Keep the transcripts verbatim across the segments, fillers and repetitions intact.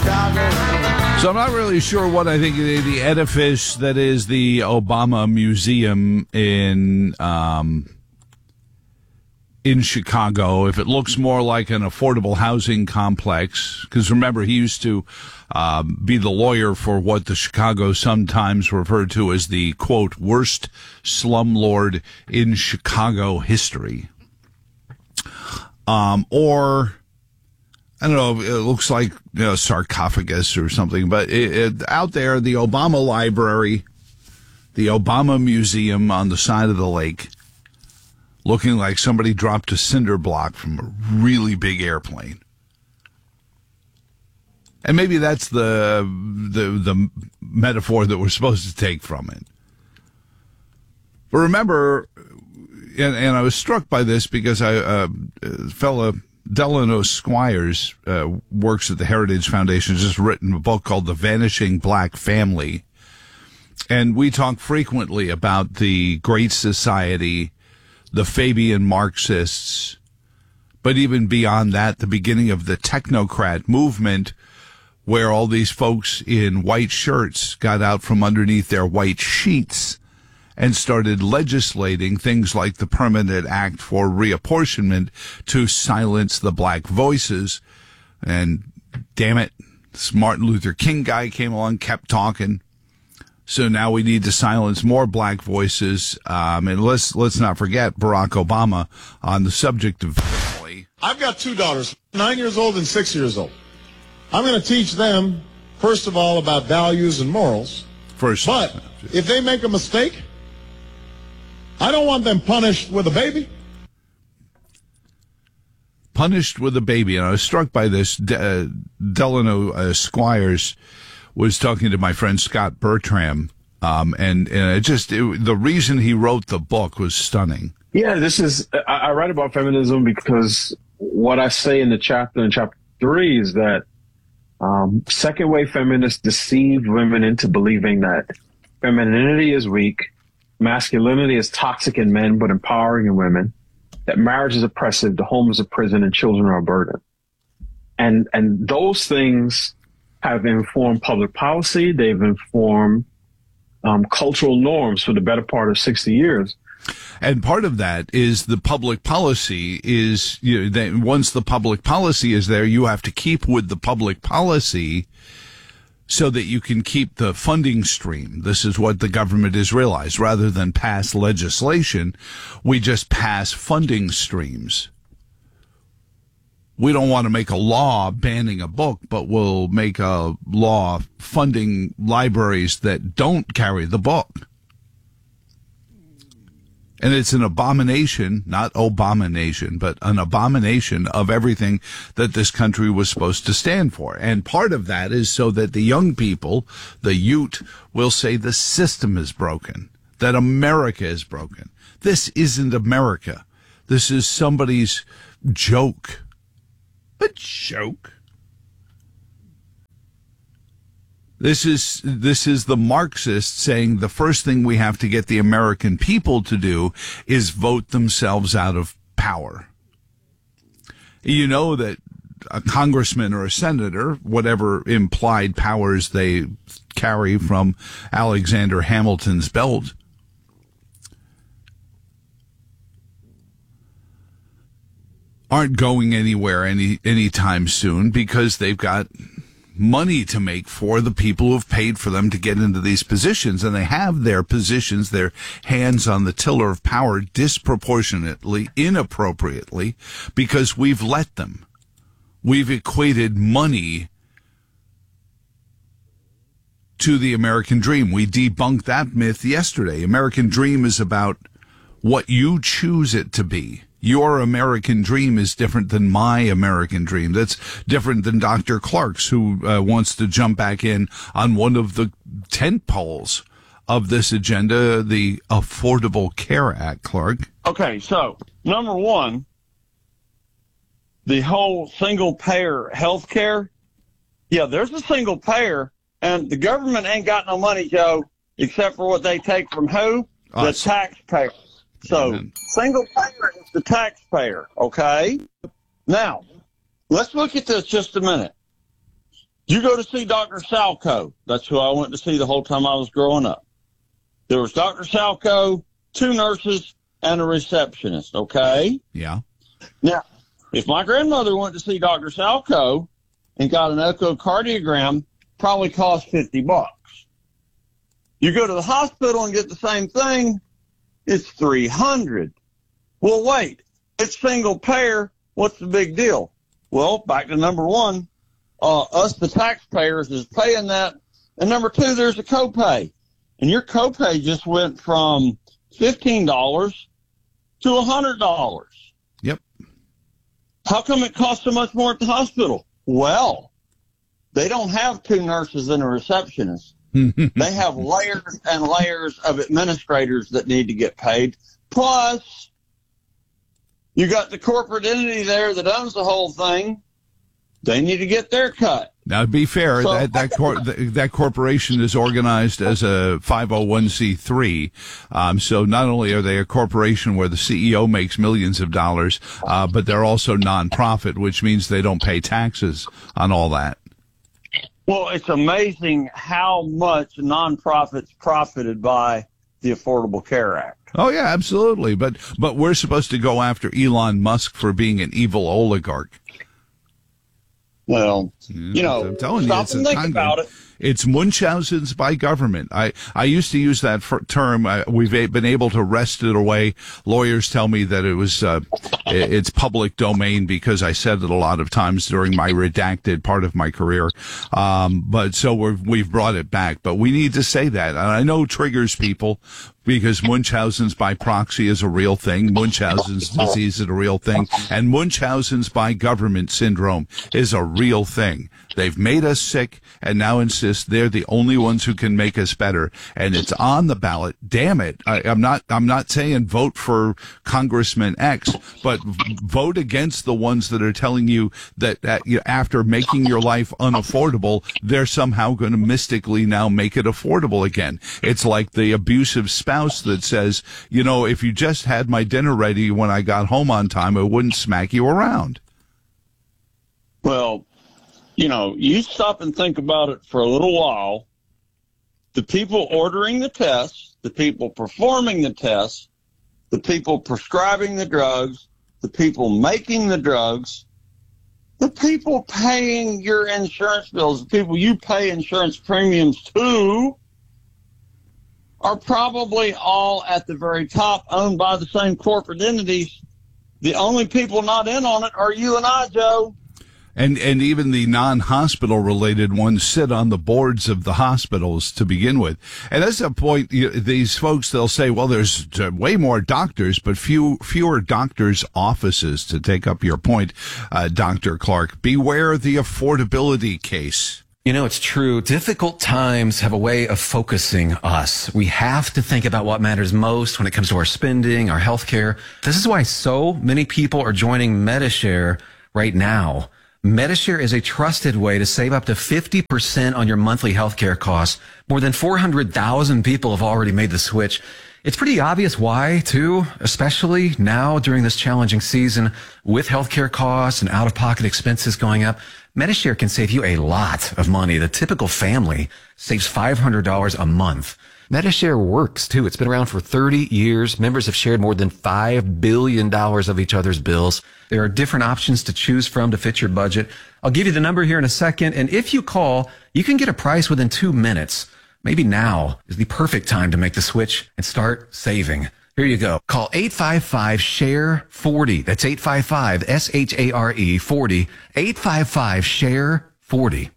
So I'm not really sure what I think the, the edifice that is the Obama Museum in um, in Chicago, if it looks more like an affordable housing complex, because remember, he used to um, be the lawyer for what the Chicago sometimes referred to as the, quote, worst slumlord in Chicago history. Um, or... I don't know, it looks like, you know, sarcophagus or something, but it, it, out there, the Obama Library, the Obama Museum on the side of the lake, looking like somebody dropped a cinder block from a really big airplane. And maybe that's the the, the metaphor that we're supposed to take from it. But remember, and, and I was struck by this because I, uh, a fella... Delano Squires uh, works at the Heritage Foundation, has just written a book called The Vanishing Black Family. And we talk frequently about the Great Society, the Fabian Marxists, but even beyond that, the beginning of the technocrat movement, where all these folks in white shirts got out from underneath their white sheets and started legislating things like the Permanent Act for Reapportionment to silence the black voices. And damn it, this Martin Luther King guy came along, kept talking. So now we need to silence more black voices. Um, and let's let's not forget Barack Obama on the subject of family. I've got two daughters, nine years old and six years old. I'm going to teach them, first of all, about values and morals. First, but if they make a mistake, I don't want them punished with a baby. Punished with a baby. And I was struck by this. De- uh, Delano uh, Squires was talking to my friend Scott Bertram. Um, and, and it just, it, the reason he wrote the book was stunning. Yeah, this is, I, I write about feminism because what I say in the chapter, in chapter three, is that um, second wave feminists deceive women into believing that femininity is weak, masculinity is toxic in men but empowering in women, that marriage is oppressive, the home is a prison, and children are a burden. And and those things have informed public policy. They've informed um, cultural norms for the better part of sixty years. And part of that is the public policy is, you know, that once the public policy is there, you have to keep with the public policy so that you can keep the funding stream. This is what the government has realized. Rather than pass legislation, we just pass funding streams. We don't want to make a law banning a book, but we'll make a law funding libraries that don't carry the book. And it's an abomination, not Obama-nation, but an abomination of everything that this country was supposed to stand for. And part of that is so that the young people, the youth, will say the system is broken, that America is broken. This isn't America. This is somebody's joke. A joke? This is this is the Marxists saying the first thing we have to get the American people to do is vote themselves out of power. You know that a congressman or a senator, whatever implied powers they carry from Alexander Hamilton's belt, aren't going anywhere any anytime soon because they've got money to make for the people who have paid for them to get into these positions. And they have their positions, their hands on the tiller of power disproportionately, inappropriately, because we've let them. We've equated money to the American dream. We debunked that myth yesterday. American dream is about what you choose it to be. Your American dream is different than my American dream. That's different than Doctor Clark's, who uh, wants to jump back in on one of the tent poles of this agenda, the Affordable Care Act, Clark. Okay, so number one, the whole single-payer health care, yeah, there's a single payer, and the government ain't got no money, Joe, except for what they take from who? The Us. taxpayer. So Amen. single payer is the taxpayer, okay? Now, let's look at this just a minute. You go to see Doctor Salco. That's who I went to see the whole time I was growing up. There was Doctor Salco, two nurses, and a receptionist, okay? Yeah. Now, if my grandmother went to see Doctor Salco and got an echocardiogram, probably cost fifty bucks. You go to the hospital and get the same thing, it's three hundred. Well, wait, it's single payer. What's the big deal? Well, back to number one, uh, us, the taxpayers, is paying that. And number two, there's a copay. And your copay just went from fifteen dollars to one hundred dollars. Yep. How come it costs so much more at the hospital? Well, they don't have two nurses and a receptionist. They have layers and layers of administrators that need to get paid. Plus, you got the corporate entity there that owns the whole thing. They need to get their cut. Now, to be fair, So- that that, cor- that corporation is organized as a five oh one c three. Um, so not only are they a corporation where the C E O makes millions of dollars, uh, but they're also nonprofit, which means they don't pay taxes on all that. Well, it's amazing how much nonprofits profited by the Affordable Care Act. Oh yeah, absolutely. But but we're supposed to go after Elon Musk for being an evil oligarch. Well, you know, I'm telling you, stop it's and a think kind about of- it. It's Munchausen's by government. I, I used to use that for, term. I, we've a, been able to wrest it away. Lawyers tell me that it was, uh, it, it's public domain because I said it a lot of times during my redacted part of my career. Um, but so we're, we've brought it back, but we need to say that. And I know it triggers people because Munchausen's by proxy is a real thing. Munchausen's disease is a real thing. And Munchausen's by government syndrome is a real thing. They've made us sick and now insist they're the only ones who can make us better. And it's on the ballot. Damn it. I, I'm not, I'm not saying vote for Congressman X, but v- vote against the ones that are telling you that, that you know, after making your life unaffordable, they're somehow going to mystically now make it affordable again. It's like the abusive spouse that says, you know, if you just had my dinner ready when I got home on time, I wouldn't smack you around. Well, you know, you stop and think about it for a little while. The people ordering the tests, the people performing the tests, the people prescribing the drugs, the people making the drugs, the people paying your insurance bills, the people you pay insurance premiums to, are probably all at the very top, owned by the same corporate entities. The only people not in on it are you and I, Joe. And and even the non-hospital related ones sit on the boards of the hospitals to begin with. And that's the point. You, these folks, they'll say, well, there's way more doctors, but few fewer doctors' offices. To take up your point, uh, Doctor Clark, beware the affordability case. You know, it's true. Difficult times have a way of focusing us. We have to think about what matters most when it comes to our spending, our health care. This is why so many people are joining Medishare right now. Medishare is a trusted way to save up to fifty percent on your monthly healthcare costs. More than four hundred thousand people have already made the switch. It's pretty obvious why, too, especially now during this challenging season with healthcare costs and out-of-pocket expenses going up. Medishare can save you a lot of money. The typical family saves five hundred dollars a month. Medishare works, too. It's been around for thirty years. Members have shared more than five billion dollars of each other's bills. There are different options to choose from to fit your budget. I'll give you the number here in a second, and if you call, you can get a price within two minutes. Maybe now is the perfect time to make the switch and start saving. Here you go. Call eight five five, S H A R E, forty. That's eight five five, S H A R E, forty. eight five five, S H A R E, forty.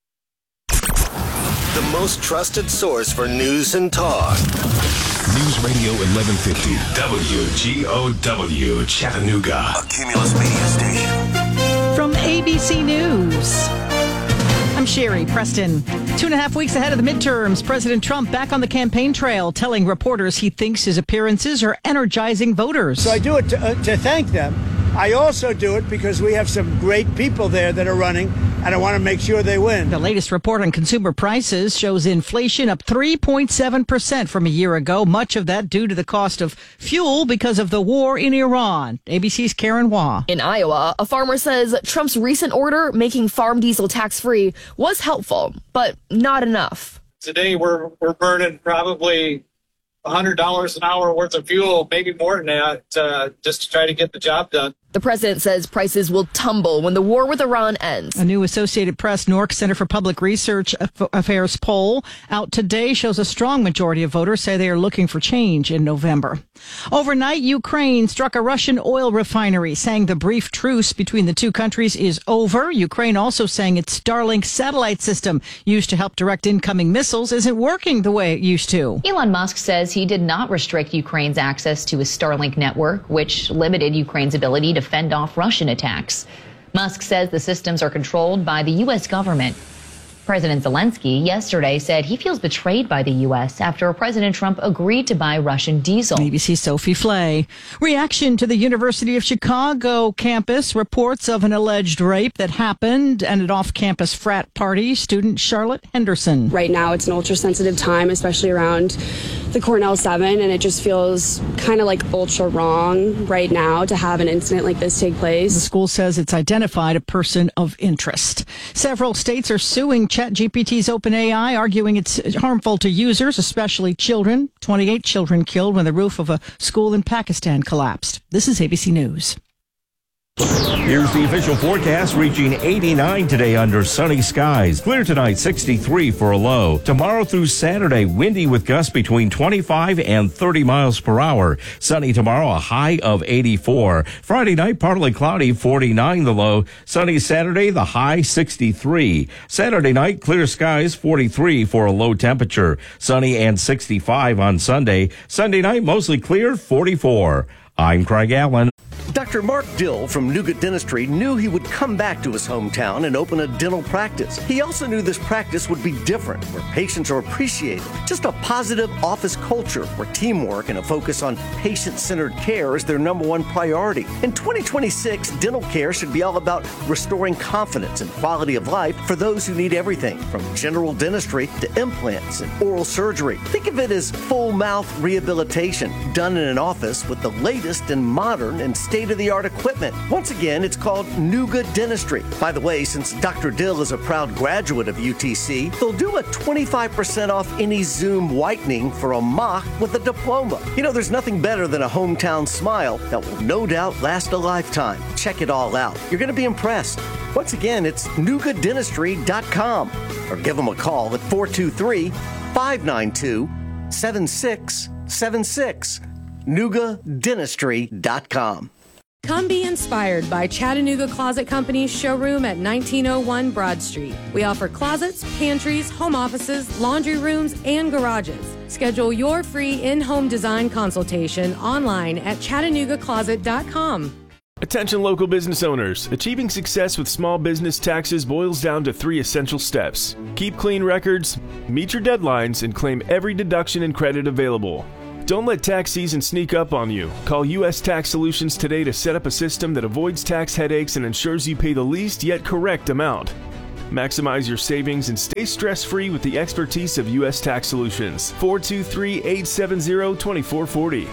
The most trusted source for news and talk. News Radio eleven fifty, W G O W, Chattanooga. A Cumulus Media Station. From A B C News, I'm Sherry Preston. Two and a half weeks ahead of the midterms, President Trump back on the campaign trail, telling reporters he thinks his appearances are energizing voters. So I do it to, uh, to thank them. I also do it because we have some great people there that are running and I want to make sure they win. The latest report on consumer prices shows inflation up three point seven percent from a year ago. Much of that due to the cost of fuel because of the war in Iran. A B C's Karen Wah. In Iowa, a farmer says Trump's recent order making farm diesel tax-free was helpful, but not enough. Today, we're we're burning probably one hundred dollars an hour worth of fuel, maybe more than that, uh, just to try to get the job done. The president says prices will tumble when the war with Iran ends. A new Associated Press N O R C Center for Public Research Affairs poll out today shows a strong majority of voters say they are looking for change in November. Overnight, Ukraine struck a Russian oil refinery, saying the brief truce between the two countries is over. Ukraine also saying its Starlink satellite system used to help direct incoming missiles isn't working the way it used to. Elon Musk says he did not restrict Ukraine's access to his Starlink network, which limited Ukraine's ability to fend off Russian attacks. Musk says the systems are controlled by the U S government. President Zelensky yesterday said he feels betrayed by the U S after President Trump agreed to buy Russian diesel. A B C's Sophie Flay. Reaction to the University of Chicago campus reports of an alleged rape that happened at an off-campus frat party. Student Charlotte Henderson. Right now, it's an ultra-sensitive time, especially around the Cornell seven, and it just feels kind of like ultra wrong right now to have an incident like this take place. The school says it's identified a person of interest. Several states are suing ChatGPT's OpenAI, arguing it's harmful to users, especially children. twenty-eight children killed when the roof of a school in Pakistan collapsed. This is A B C News. Here's the official forecast, reaching eighty-nine today under sunny skies. Clear tonight, sixty-three for a low. Tomorrow through Saturday, windy with gusts between twenty-five and thirty miles per hour. Sunny tomorrow, a high of eighty-four. Friday night, partly cloudy, forty-nine the low. Sunny Saturday, the high sixty-three. Saturday night, clear skies, forty-three for a low temperature. Sunny and sixty-five on Sunday. Sunday night, mostly clear, forty-four. I'm Craig Allen. Doctor Mark Dill from Nougat Dentistry knew he would come back to his hometown and open a dental practice. He also knew this practice would be different, where patients are appreciated. Just a positive office culture where teamwork and a focus on patient-centered care is their number one priority. In twenty twenty-six, dental care should be all about restoring confidence and quality of life for those who need everything from general dentistry to implants and oral surgery. Think of it as full mouth rehabilitation done in an office with the latest and modern and state-of-the-art equipment. Once again, it's called Nougat Dentistry. By the way, since Doctor Dill is a proud graduate of U T C, they'll do a twenty-five percent off any Zoom whitening for a mock with a diploma. You know, there's nothing better than a hometown smile that will no doubt last a lifetime. Check it all out. You're going to be impressed. Once again, it's nougat dentistry dot com or give them a call at four two three, five nine two, seven six seven six. nougat dentistry dot com. Come be inspired by Chattanooga Closet Company's showroom at nineteen oh one Broad Street. We offer closets, pantries, home offices, laundry rooms, and garages. Schedule your free in-home design consultation online at chattanooga closet dot com. Attention local business owners. Achieving success with small business taxes boils down to three essential steps. Keep clean records, meet your deadlines, and claim every deduction and credit available. Don't let tax season sneak up on you. Call U S Tax Solutions today to set up a system that avoids tax headaches and ensures you pay the least yet correct amount. Maximize your savings and stay stress-free with the expertise of U S Tax Solutions. four two three, eight seven zero, two four four zero.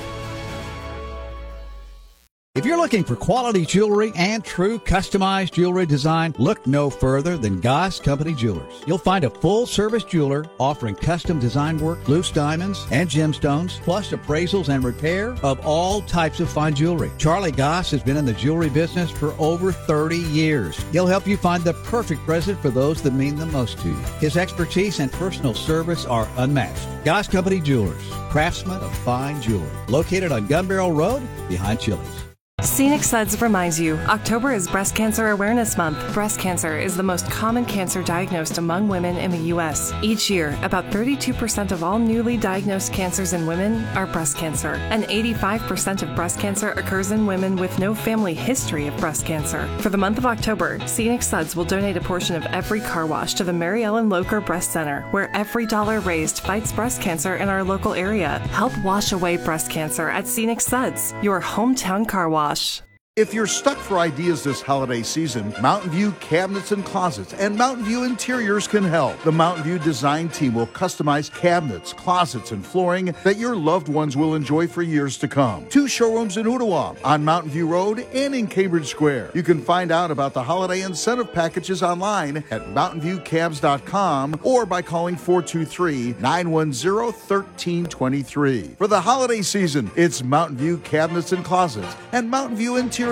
If you're looking for quality jewelry and true customized jewelry design, look no further than Goss Company Jewelers. You'll find a full-service jeweler offering custom design work, loose diamonds, and gemstones, plus appraisals and repair of all types of fine jewelry. Charlie Goss has been in the jewelry business for over thirty years. He'll help you find the perfect present for those that mean the most to you. His expertise and personal service are unmatched. Goss Company Jewelers, craftsmen of fine jewelry. Located on Gun Barrel Road, behind Chili's. Scenic Suds reminds you, October is Breast Cancer Awareness Month. Breast cancer is the most common cancer diagnosed among women in the U S. Each year, about thirty-two percent of all newly diagnosed cancers in women are breast cancer, and eighty-five percent of breast cancer occurs in women with no family history of breast cancer. For the month of October, Scenic Suds will donate a portion of every car wash to the Mary Ellen Locher Breast Center, where every dollar raised fights breast cancer in our local area. Help wash away breast cancer at Scenic Suds, your hometown car wash. If you're stuck for ideas this holiday season, Mountain View Cabinets and Closets and Mountain View Interiors can help. The Mountain View design team will customize cabinets, closets, and flooring that your loved ones will enjoy for years to come. Two showrooms in Ottawa, on Mountain View Road, and in Cambridge Square. You can find out about the holiday incentive packages online at mountain view cabs dot com or by calling four two three, nine one zero, one three two three. For the holiday season, it's Mountain View Cabinets and Closets and Mountain View Interiors.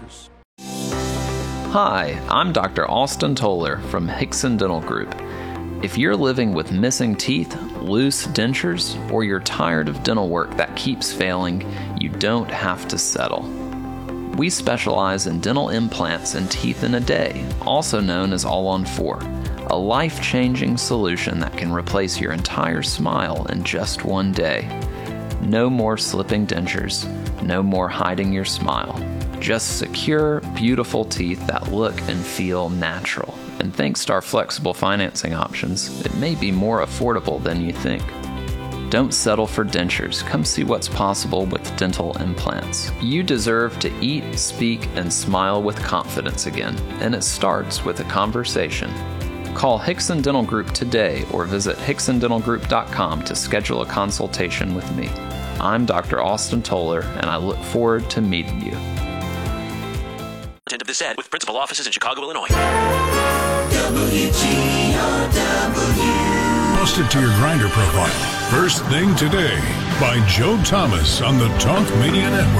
Hi, I'm Doctor Austin Toller from Hickson Dental Group. If you're living with missing teeth, loose dentures, or you're tired of dental work that keeps failing, you don't have to settle. We specialize in dental implants and teeth in a day, also known as All on Four, a life-changing solution that can replace your entire smile in just one day. No more slipping dentures, no more hiding your smile. Just secure, beautiful teeth that look and feel natural. And thanks to our flexible financing options, it may be more affordable than you think. Don't settle for dentures. Come see what's possible with dental implants. You deserve to eat, speak, and smile with confidence again, and it starts with a conversation. Call Hickson Dental Group today or visit hickson dental group dot com to schedule a consultation with me. I'm Doctor Austin Toller, and I look forward to meeting you. Content of this ad with principal offices in Chicago, Illinois. W G O W. Post it to your Grindr profile. First thing today by Joe Thomas on the Talk Media Network.